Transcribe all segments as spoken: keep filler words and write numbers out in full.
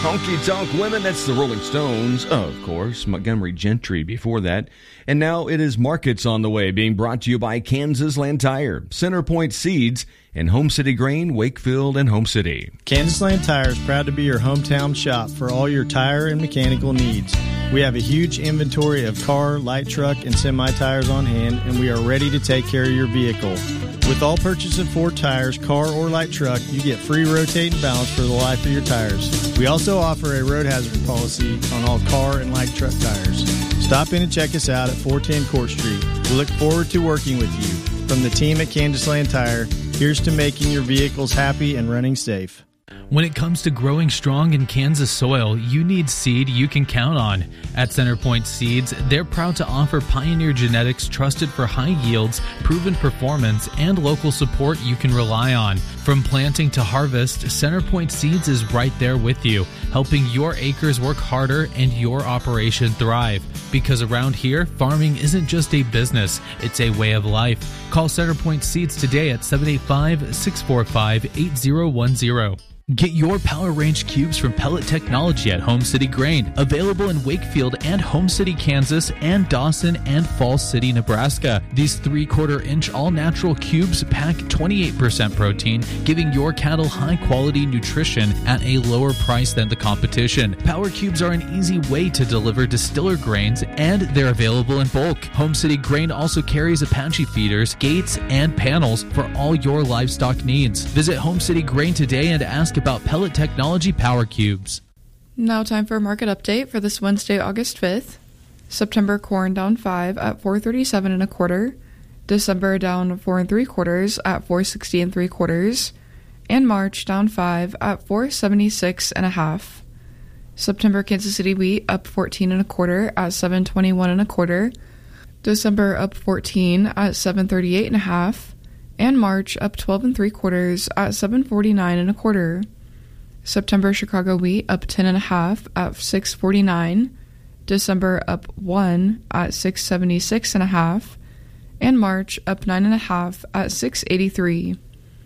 Honky Tonk Women, that's the Rolling Stones, of course, Montgomery Gentry before that. And now it is Markets on the Way, being brought to you by Kansas Land Tire, Centerpoint Seeds, and Home City Grain, Wakefield, and Home City. Kansas Land Tire is proud to be your hometown shop for all your tire and mechanical needs. We have a huge inventory of car, light truck, and semi-tires on hand, and we are ready to take care of your vehicle. With all purchase of Ford tires, car or light truck, you get free rotating balance for the life of your tires. We also offer a road hazard policy on all car and light truck tires. Stop in and check us out at four ten Court Street. We look forward to working with you. From the team at Kansas Land Tire, here's to making your vehicles happy and running safe. When it comes to growing strong in Kansas soil, you need seed you can count on. At Centerpoint Seeds, they're proud to offer Pioneer genetics trusted for high yields, proven performance, and local support you can rely on. From planting to harvest, Centerpoint Seeds is right there with you, helping your acres work harder and your operation thrive. Because around here, farming isn't just a business, it's a way of life. Call Centerpoint Seeds today at seven eight five, six four five, eight zero one zero. Get your Power Range cubes from Pellet Technology at Home City Grain, available in Wakefield and Home City, Kansas, and Dawson and Falls City, Nebraska. These three-quarter inch all-natural cubes pack twenty-eight percent protein, giving your cattle high-quality nutrition at a lower price than the competition. Power cubes are an easy way to deliver distiller grains, and they're available in bulk. Home City Grain also carries Apache feeders, gates, and panels for all your livestock needs. Visit Home City Grain today and ask about Pellet Technology Power Cubes. Now time for a market update for this Wednesday, August fifth. September corn down five at four thirty-seven and a quarter. December down four and three quarters at four sixty and three quarters. And March down five at four seventy-six and a half. September Kansas City wheat up fourteen and a quarter at seven twenty-one and a quarter. December up fourteen at seven thirty-eight and a half. And March up twelve and three quarters at seven forty-nine and a quarter. September Chicago wheat up ten and a half at six forty-nine. December up one at six seventy-six and a half. And March up nine and a half at six eighty-three.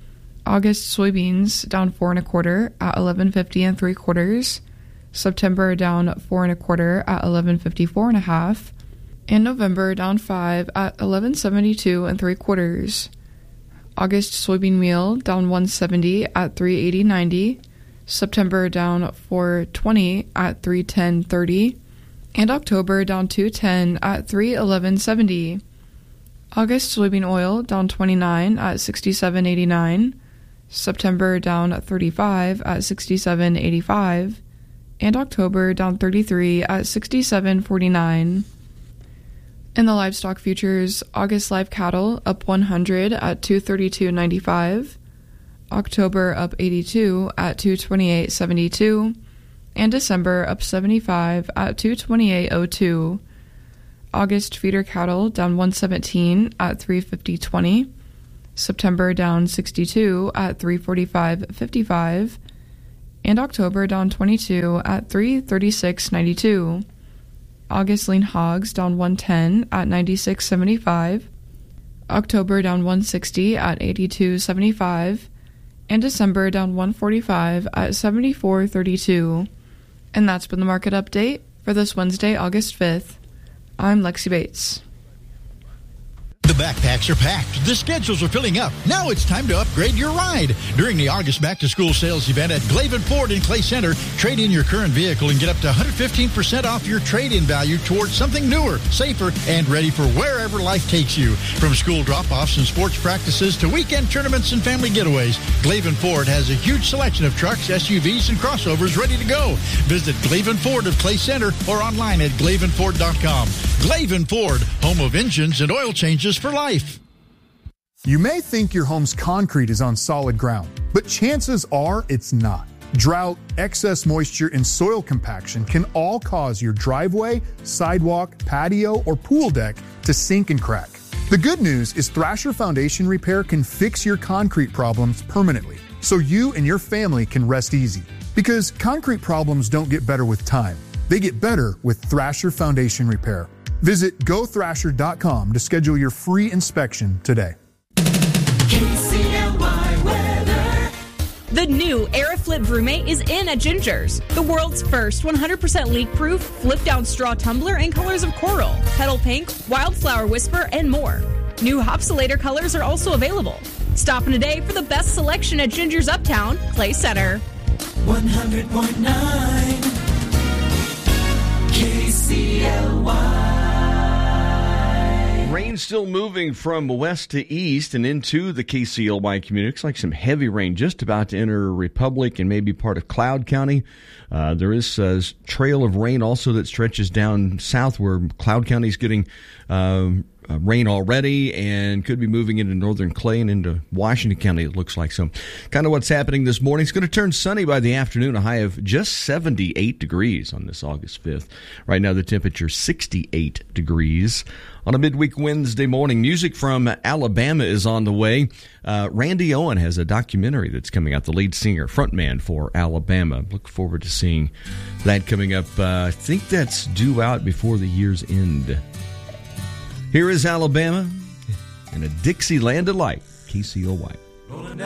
August soybeans down four and a quarter at eleven fifty and three quarters. September down four and a quarter at eleven fifty-four and a half. And November down five at eleven seventy-two and three quarters. August soybean meal down one seventy at three eighty ninety. September down four twenty at three ten thirty. And October down two ten at three eleven seventy. August soybean oil down twenty-nine at sixty-seven eighty-nine. September down thirty-five at sixty-seven eighty-five. And October down thirty-three at sixty-seven forty-nine. In the livestock futures, August live cattle up one hundred at two thirty-two ninety-five, October up eighty-two at two twenty-eight seventy-two, and December up seventy-five at two twenty-eight oh two. August feeder cattle down one seventeen at three fifty twenty, September down sixty-two at three forty-five fifty-five, and October down twenty-two at three thirty-six ninety-two. August lean hogs down one ten at ninety-six seventy-five, October down one sixty at eighty-two seventy-five, and December down one forty-five at seventy-four thirty-two. And that's been the market update for this Wednesday, August fifth. I'm Lexi Bates. The backpacks are packed. The schedules are filling up. Now it's time to upgrade your ride. During the August back-to-school sales event at Glavin Ford in Clay Center, trade in your current vehicle and get up to one hundred fifteen percent off your trade-in value towards something newer, safer, and ready for wherever life takes you. From school drop-offs and sports practices to weekend tournaments and family getaways, Glavin Ford has a huge selection of trucks, S U Vs, and crossovers ready to go. Visit Glavin Ford of Clay Center or online at glavin ford dot com. Glavin Ford, home of engines and oil changes for life. You may think your home's concrete is on solid ground, but chances are it's not. Drought, excess moisture, and soil compaction can all cause your driveway, sidewalk, patio, or pool deck to sink and crack. The good news is Thrasher Foundation Repair can fix your concrete problems permanently, so you and your family can rest easy. Because concrete problems don't get better with time. They get better with Thrasher Foundation Repair. Visit go thrasher dot com to schedule your free inspection today. K C L Y weather. The new Aeroflip Brewmate is in at Ginger's. The world's first one hundred percent leak-proof, flip-down straw tumbler in colors of coral, petal pink, wildflower whisper, and more. New Hopsulator colors are also available. Stop in today for the best selection at Ginger's Uptown, Clay Center. one hundred point nine K C L Y. Rain still moving from west to east and into the K C L Y community. Looks like some heavy rain just about to enter Republic and maybe part of Cloud County. Uh, there is a trail of rain also that stretches down south where Cloud County is getting um, uh, rain already and could be moving into northern Clay and into Washington County, it looks like. So kind of what's happening this morning. It's going to turn sunny by the afternoon, a high of just seventy-eight degrees on this August fifth. Right now the temperature sixty-eight degrees. On a midweek Wednesday morning, music from Alabama is on the way. Uh, Randy Owen has a documentary that's coming out, the lead singer, frontman for Alabama. Look forward to seeing that coming up. Uh, I think that's due out before the year's end. Here is Alabama and a Dixieland delight, K C L Y.